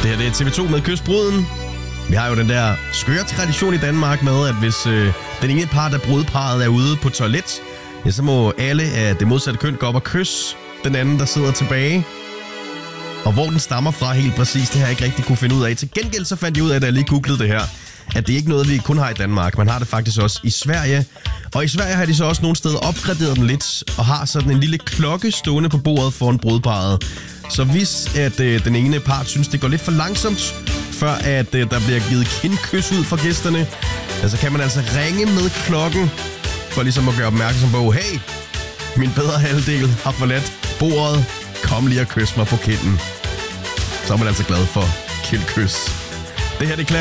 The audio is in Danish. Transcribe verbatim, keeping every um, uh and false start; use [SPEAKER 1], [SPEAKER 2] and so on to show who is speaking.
[SPEAKER 1] Det her det er T V to med Kysbruden. Vi har jo den der skøre tradition i Danmark med, at hvis øh, den ene part af brudparret er ude på toilet, ja, så må alle af det modsatte køn gå op og kysse den anden, der sidder tilbage. Og hvor den stammer fra helt præcis, det har jeg ikke rigtig kunne finde ud af. Til gengæld så fandt jeg ud af, da jeg lige googlede det her, at det ikke er noget, vi kun har i Danmark. Man har det faktisk også i Sverige. Og i Sverige har de så også nogle steder opgraderet den lidt, og har sådan en lille klokke stående på bordet foran brudparret. Så hvis at øh, den ene part synes, det går lidt for langsomt, før at øh, der bliver givet kindkys ud fra gæsterne, ja, så kan man altså ringe med klokken, for ligesom at gøre opmærksom på, hey, min bedre halvdel har forladt bordet, kom lige og kys mig på kinden. Så er man altså glad for kindkys. Det her det er